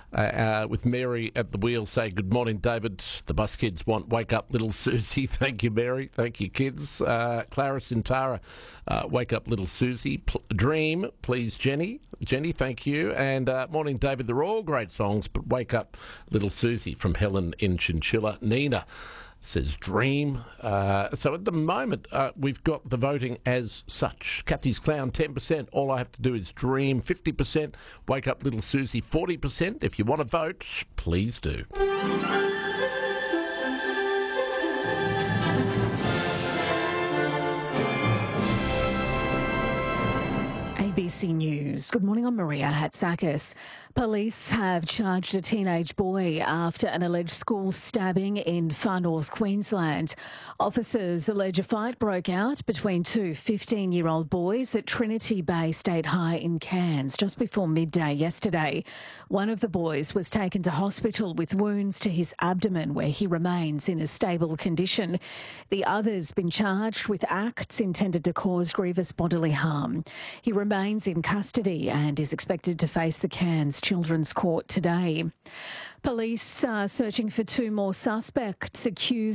with Mary at the wheel. Say good morning, David. The bus kids want Wake Up Little Susie. Thank you, Mary. Thank you, kids. Clara Sintara, Wake Up Little Susie. Dream, please, Jenny. Jenny, thank you. And morning, David. They're all great songs, but Wake Up Little Susie from Helen in Chinchilla. Nina says Dream. So at the moment, we've got the voting as such. Kathy's Clown, 10%. All I have to do is Dream, 50%. Wake Up Little Susie, 40%. If you want to vote, please do. ABC News. Good morning, I'm Maria Hatzakis. Police have charged a teenage boy after an alleged school stabbing in far north Queensland. Officers allege a fight broke out between two 15-year-old boys at Trinity Bay State High in Cairns just before midday yesterday. One of the boys was taken to hospital with wounds to his abdomen, where he remains in a stable condition. The other's been charged with acts intended to cause grievous bodily harm. He remains in custody and is expected to face the Cairns Children's Court today. Police are searching for two more suspects accused